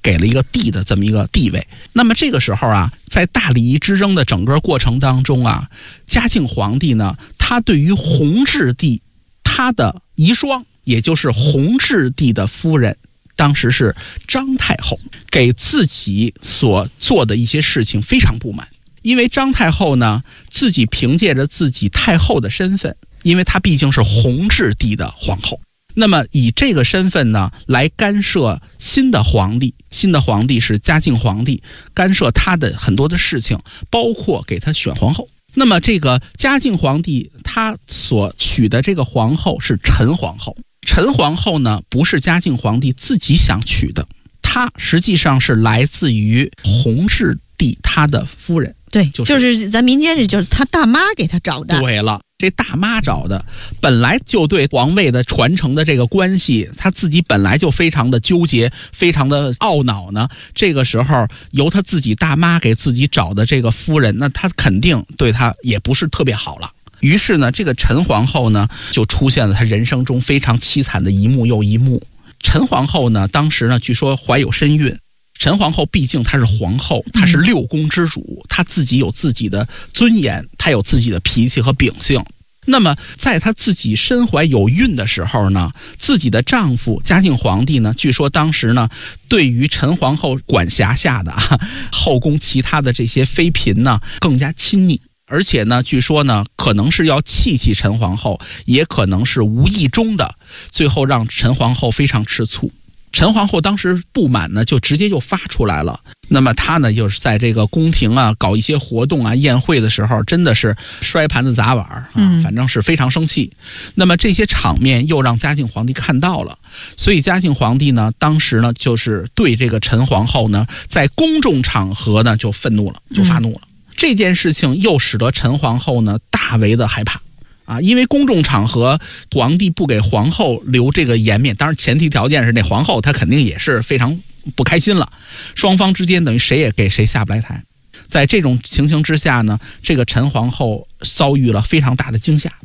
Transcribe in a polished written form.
给了一个帝的这么一个地位。那么这个时候啊，在大礼仪之争的整个过程当中啊，嘉靖皇帝呢，他对于弘治帝他的遗孀，也就是弘治帝的夫人，当时是张太后，给自己所做的一些事情非常不满。因为张太后呢，自己凭借着自己太后的身份，因为她毕竟是弘治帝的皇后，那么以这个身份呢，来干涉新的皇帝是嘉靖皇帝，干涉他的很多的事情，包括给他选皇后。那么这个嘉靖皇帝他所娶的这个皇后是陈皇后，陈皇后呢不是嘉靖皇帝自己想娶的，她实际上是来自于弘治帝他的夫人。 对，就是咱民间是就是他大妈给他找的。 对了，这大妈找的，本来就对皇位的传承的这个关系，他自己本来就非常的纠结，非常的懊恼呢。这个时候由他自己大妈给自己找的这个夫人，那他肯定对他也不是特别好了。于是呢，这个陈皇后呢，就出现了她人生中非常凄惨的一幕又一幕。陈皇后呢，当时呢，据说怀有身孕。陈皇后毕竟她是皇后，她是六宫之主，她自己有自己的尊严，她有自己的脾气和秉性。那么在她自己身怀有孕的时候呢，自己的丈夫嘉靖皇帝呢，据说当时呢，对于陈皇后管辖下的后宫其他的这些妃嫔呢，更加亲昵。而且呢，据说呢，可能是要气陈皇后，也可能是无意中的，最后让陈皇后非常吃醋。陈皇后当时不满呢，就直接就发出来了。那么她呢，就是在这个宫廷啊搞一些活动啊宴会的时候，真的是摔盘子砸碗啊，反正是非常生气。那么这些场面又让嘉靖皇帝看到了，所以嘉靖皇帝呢，当时呢就是对这个陈皇后呢，在公众场合呢就愤怒了，就发怒了。这件事情又使得陈皇后呢大为的害怕。因为公众场合皇帝不给皇后留这个颜面，当然前提条件是那皇后她肯定也是非常不开心了，双方之间等于谁也给谁下不来台。在这种情形之下呢，这个陈皇后遭遇了非常大的惊吓。